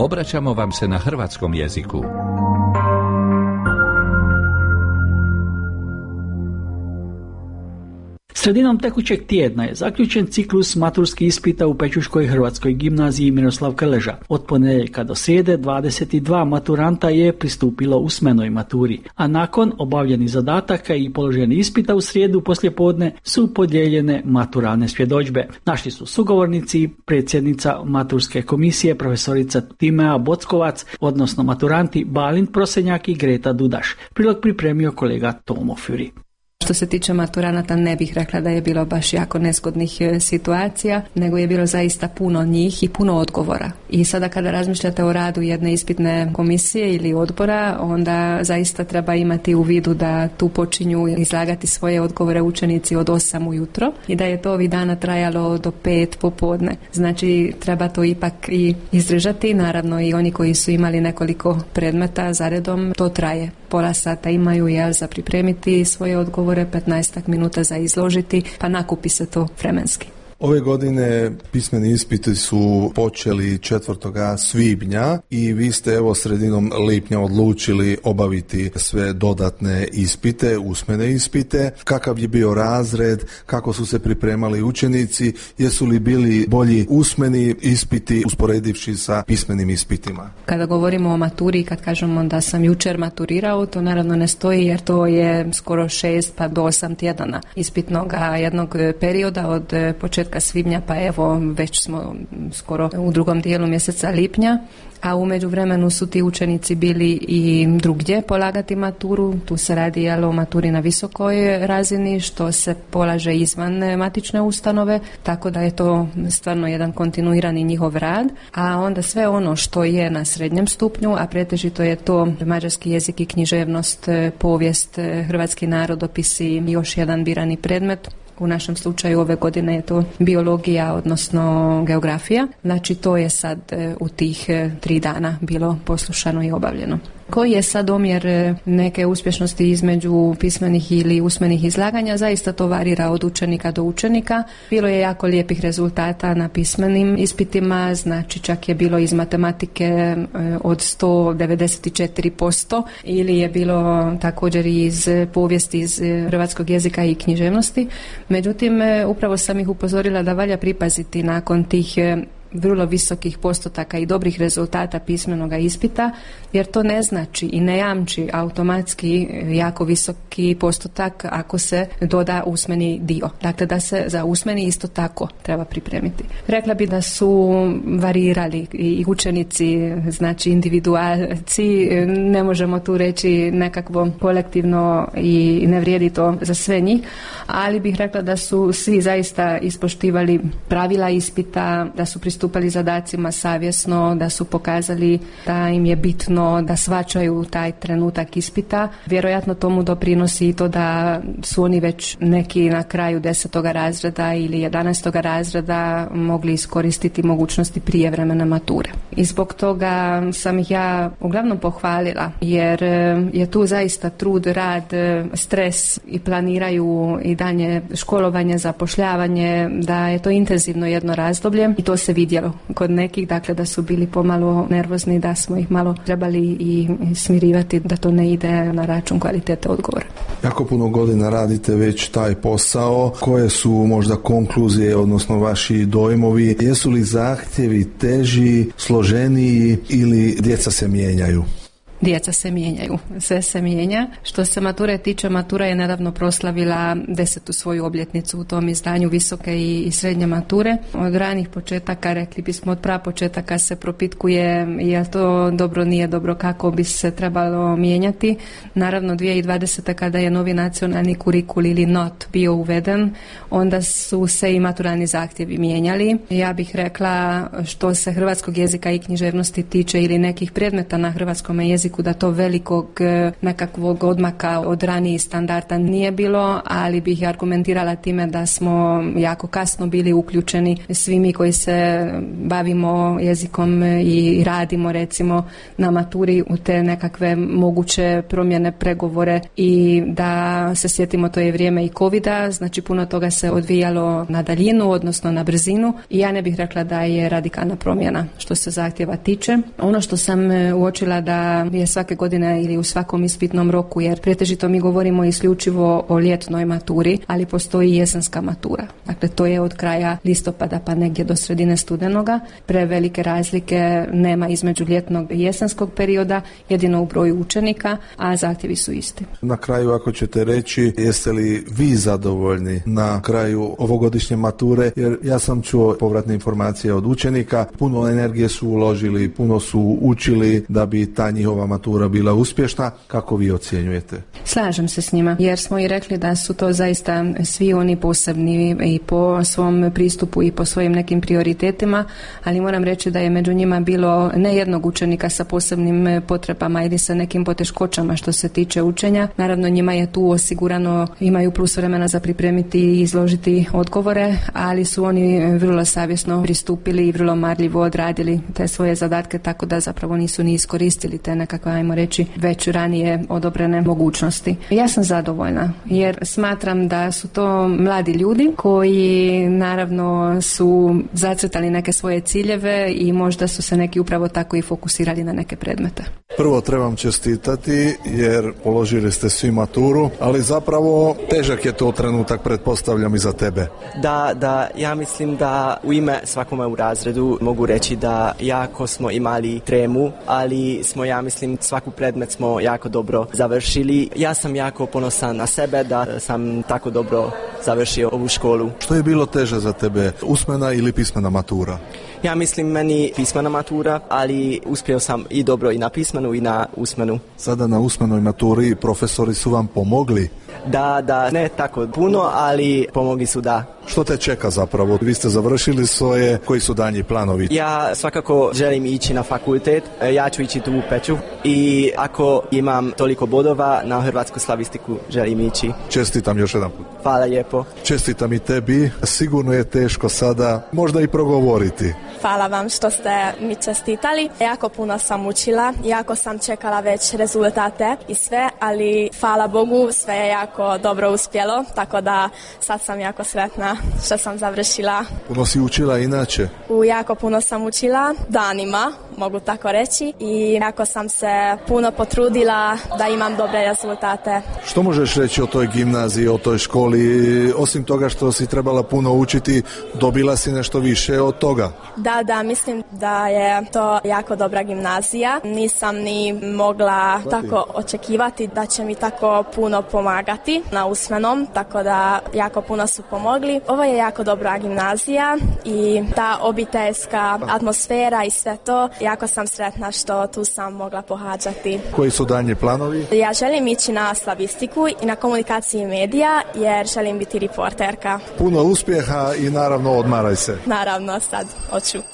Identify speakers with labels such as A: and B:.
A: Obraćamo vam se na hrvatskom jeziku.
B: Sredinom tekućeg tjedna je zaključen ciklus maturskih ispita u Pećuškoj hrvatskoj gimnaziji Miroslav Krleža. Od ponedjeljka do srijede 22 maturanta je pristupilo usmenoj maturi, a nakon obavljenih zadataka i položenih ispita u srijedu poslijepodne su podijeljene maturalne svjedodžbe. Naši su sugovornici predsjednica maturske komisije profesorica Timea Bockovac, odnosno maturanti Balint Prosenjak i Greta Dudaš. Prilog pripremio kolega Tomo Fjuri.
C: Što se tiče maturanata, ne bih rekla da je bilo baš jako nezgodnih situacija, nego je bilo zaista puno njih i puno odgovora. I sada kada razmišljate o radu jedne ispitne komisije ili odbora, onda zaista treba imati u vidu da tu počinju izlagati svoje odgovore učenici od 8 ujutro i da je to ovih dana trajalo do 5 popodne. Znači, treba to ipak i izdržati. Naravno, i oni koji su imali nekoliko predmeta zaredom, to traje. Pola sata imaju za pripremiti svoje odgovore, 15 minuta za izložiti, pa nakupi se to vremenski.
D: Ove godine pismeni ispiti su počeli 4. svibnja i vi ste sredinom lipnja odlučili obaviti sve dodatne ispite, usmene ispite. Kakav je bio razred, kako su se pripremali učenici, jesu li bili bolji usmeni ispiti usporedivši sa pismenim ispitima?
C: Kada govorimo o maturi, kad kažemo da sam jučer maturirao, to naravno ne stoji jer to je skoro 6 pa do 8 tjedana ispitnog jednog perioda od početka svibnja, pa već smo skoro u drugom dijelu mjeseca lipnja, a u međuvremenu su ti učenici bili i drugdje polagati maturu. Tu se radi o maturi na visokoj razini, što se polaže izvan matične ustanove, tako da je to stvarno jedan kontinuirani njihov rad, a onda sve ono što je na srednjem stupnju, a pretežito je to mađarski jezik i književnost, povijest, hrvatski narodopis i još jedan birani predmet. U našem slučaju ove godine je to biologija, odnosno geografija. Znači to je sad u tih 3 dana bilo poslušano i obavljeno. Koji je sad omjer neke uspješnosti između pismenih ili usmenih izlaganja? Zaista to varira od učenika do učenika. Bilo je jako lijepih rezultata na pismenim ispitima, znači čak je bilo iz matematike od 194% ili je bilo također iz povijesti, iz hrvatskog jezika i književnosti. Međutim, upravo sam ih upozorila da valja pripaziti nakon tih vrlo visokih postotaka i dobrih rezultata pismenoga ispita, jer to ne znači i ne jamči automatski jako visoki postotak ako se doda usmeni dio. Dakle, da se za usmeni isto tako treba pripremiti. Rekla bi da su varirali i učenici, znači individualci, ne možemo tu reći nekakvo kolektivno i ne vrijedi to za sve njih, ali bih rekla da su svi zaista ispoštivali pravila ispita, da su pristupali zadacima savjesno, da su pokazali da im je bitno da shvaćaju taj trenutak ispita. Vjerojatno tomu doprinosi i to da su oni već neki na kraju 10. razreda ili 11. razreda mogli iskoristiti mogućnosti prijevremene mature. I zbog toga sam ih ja uglavnom pohvalila, jer je tu zaista trud, rad, stres i planiraju i dalje školovanje, zapošljavanje, da je to intenzivno jedno razdoblje i to se vidjelo kod nekih, dakle da su bili pomalo nervozni, da smo ih malo trebali i smirivati da to ne ide na račun kvalitete odgovora.
D: Jako puno godina radite već taj posao. Koje su možda konkluzije, odnosno vaši dojmovi? Jesu li zahtjevi teži, složeniji ili djeca se mijenjaju?
C: Djeca se mijenjaju, sve se mijenja. Što se mature tiče, matura je nedavno proslavila 10. svoju obljetnicu u tom izdanju visoke i srednje mature. Od ranih početaka, rekli bismo od prapočetaka, se propitkuje je to dobro, nije dobro, kako bi se trebalo mijenjati. Naravno 2020. kada je novi nacionalni kurikul ili NOT bio uveden, onda su se i maturalni zahtjevi mijenjali. Ja bih rekla, što se hrvatskog jezika i književnosti tiče ili nekih predmeta na hrvatskom jeziku jeziku, da to velikog nekakvog odmaka od ranijih standarda nije bilo, ali bih argumentirala time da smo jako kasno bili uključeni svi mi koji se bavimo jezikom i radimo recimo na maturi u te nekakve moguće promjene, pregovore, i da se sjetimo, to je vrijeme i covida, znači puno toga se odvijalo na daljinu, odnosno na brzinu, i ja ne bih rekla da je radikalna promjena što se zahtjeva tiče. Ono što sam uočila da je svake godine ili u svakom ispitnom roku, jer pretežito mi govorimo isključivo o ljetnoj maturi, ali postoji i jesenska matura. Dakle, to je od kraja listopada pa negdje do sredine studenoga. Prevelike razlike nema između ljetnog i jesenskog perioda, jedino u broju učenika, a zahtjevi su isti.
D: Na kraju, ako ćete reći, jeste li vi zadovoljni na kraju ovogodišnje mature, jer ja sam čuo povratne informacije od učenika, puno energije su uložili, puno su učili da bi ta njihova matura bila uspješna. Kako vi ocjenjujete?
C: Slažem se s njima, jer smo i rekli da su to zaista svi oni posebni i po svom pristupu i po svojim nekim prioritetima, ali moram reći da je među njima bilo ne jednog učenika sa posebnim potrebama ili sa nekim poteškoćama što se tiče učenja. Naravno, njima je tu osigurano, imaju plus vremena za pripremiti i izložiti odgovore, ali su oni vrlo savjesno pristupili i vrlo marljivo odradili te svoje zadatke, tako da zapravo nisu ni iskoristili te nekakve, ajmo reći, već ranije odobrene mogućnosti. Ja sam zadovoljna jer smatram da su to mladi ljudi koji naravno su zacrtali neke svoje ciljeve i možda su se neki upravo tako i fokusirali na neke predmete.
D: Prvo trebam čestitati jer položili ste svi maturu, ali zapravo težak je to trenutak, pretpostavljam, i za tebe.
E: Da, ja mislim da u ime svakome u razredu mogu reći da jako smo imali tremu, ali smo, ja mislim, svaku predmet smo jako dobro završili. Ja sam jako ponosan na sebe da sam tako dobro završio ovu školu.
D: Što je bilo teže za tebe, usmena ili pismena matura?
E: Ja mislim, meni pismena matura, ali uspio sam i dobro i na pismenu i na usmenu.
D: Sada na usmenoj maturi profesori su vam pomogli?
E: Da, ne tako puno, ali pomogli su, da.
D: Što te čeka zapravo? Vi ste završili svoje, koji su daljnji planovi?
E: Ja svakako želim ići na fakultet, ja ću ići tu u Peču i ako imam toliko bodova na hrvatsku slavistiku želim ići.
D: Čestitam još jedan put.
E: Hvala lijepo.
D: Čestitam i tebi, sigurno je teško sada možda i progovoriti.
F: Hvala vam što ste mi čestitali. Jako puno sam učila, jako sam čekala već rezultate i sve, ali hvala Bogu sve je jako dobro uspjelo, tako da sad sam jako sretna što sam završila.
D: Puno si učila inače?
F: Jako puno sam učila, danima, mogu tako reći, i jako sam se puno potrudila da imam dobre rezultate.
D: Što možeš reći o toj gimnaziji, o toj školi? Osim toga što si trebala puno učiti, dobila si nešto više od toga?
F: Da, mislim da je to jako dobra gimnazija. Nisam ni mogla tako očekivati da će mi tako puno pomagati na usmenom, tako da jako puno su pomogli. Ovo je jako dobra gimnazija i ta obiteljska atmosfera i sve to, jako sam sretna što tu sam mogla pohađati.
D: Koji su daljnji planovi?
F: Ja želim ići na slavistiku i na komunikaciji medija jer želim biti reporterka.
D: Puno uspjeha i naravno odmaraj se.
F: Naravno, sad hoću.